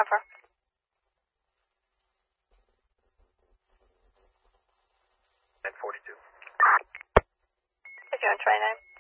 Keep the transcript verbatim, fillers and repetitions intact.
Cover. ten forty-two. Is you on tray name?